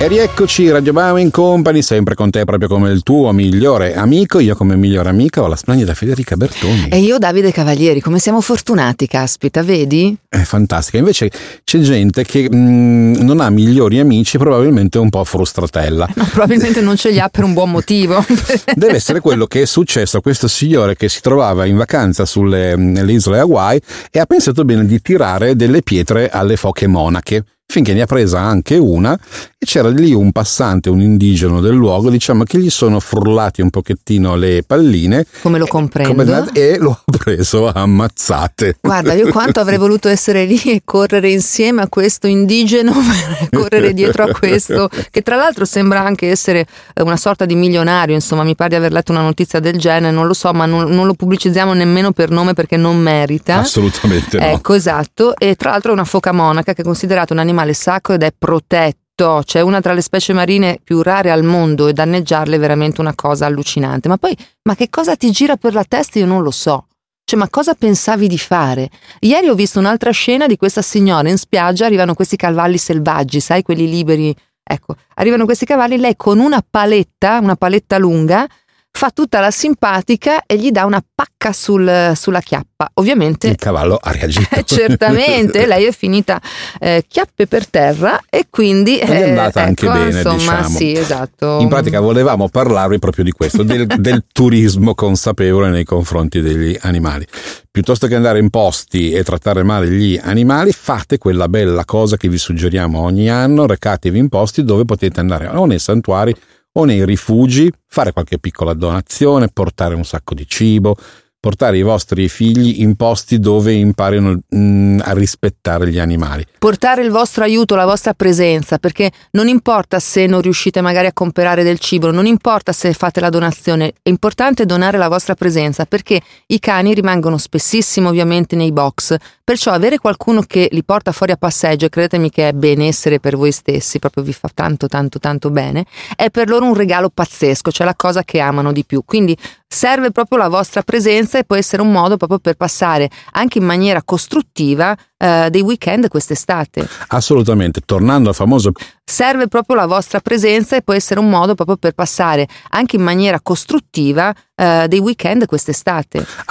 E rieccoci, Radio Bowing Company, sempre con te proprio come il tuo migliore amico. Io come migliore amica ho la splendida Federica Bertoni. E io Davide Cavalieri. Come siamo fortunati, caspita, vedi? È fantastica. Invece c'è gente che non ha migliori amici, probabilmente un po' frustratella. No, probabilmente non ce li ha per un buon motivo. Deve essere quello che è successo a questo signore che si trovava in vacanza nelle isole Hawaii e ha pensato bene di tirare delle pietre alle foche monache, finché ne ha presa anche una e c'era lì un passante, un indigeno del luogo, diciamo, che gli sono frullati un pochettino le palline. Come lo comprendo. E lo ha preso a ammazzate. Guarda, io quanto avrei voluto essere lì e correre insieme a questo indigeno, correre dietro a questo, che tra l'altro sembra anche essere una sorta di milionario, insomma, mi pare di aver letto una notizia del genere, non lo so, ma non lo pubblicizziamo nemmeno per nome perché non merita. Assolutamente no. Ecco, esatto, e tra l'altro è una foca monaca che è considerata un animale sacro ed è protetto. Cioè una tra le specie marine più rare al mondo e danneggiarle è veramente una cosa allucinante. Ma poi, ma che cosa ti gira per la testa? Io non lo so. Cioè, ma cosa pensavi di fare? Ieri ho visto un'altra scena di questa signora in spiaggia, arrivano questi cavalli selvaggi, sai, quelli liberi. Ecco, arrivano questi cavalli, lei con una paletta lunga, fa tutta la simpatica e gli dà una pacca sulla chiappa. Ovviamente il cavallo ha reagito. Certamente, lei è finita chiappe per terra e quindi è andata anche bene, insomma, diciamo. Sì, esatto. In pratica volevamo parlarvi proprio di questo, del turismo consapevole nei confronti degli animali. Piuttosto che andare in posti e trattare male gli animali, fate quella bella cosa che vi suggeriamo ogni anno, recatevi in posti dove potete andare o nei santuari o nei rifugi, fare qualche piccola donazione, portare un sacco di cibo, portare i vostri figli in posti dove imparino a rispettare gli animali. Portare il vostro aiuto, la vostra presenza, perché non importa se non riuscite magari a comprare del cibo, non importa se fate la donazione, è importante donare la vostra presenza, perché i cani rimangono spessissimo ovviamente nei box, perciò avere qualcuno che li porta fuori a passeggio, credetemi che è benessere per voi stessi, proprio vi fa tanto tanto tanto bene, è per loro un regalo pazzesco, cioè la cosa che amano di più, quindi serve proprio la vostra presenza e può essere un modo proprio per passare anche in maniera costruttiva dei weekend quest'estate. Assolutamente, tornando al famoso... Serve proprio la vostra presenza e può essere un modo proprio per passare anche in maniera costruttiva dei weekend quest'estate.